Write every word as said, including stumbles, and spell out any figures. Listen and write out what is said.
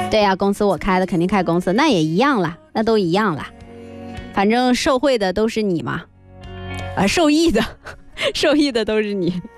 对呀、啊，公司我开的，肯定开公司，那也一样啦，那都一样啦，反正受贿的都是你嘛，啊，受益的，受益的都是你。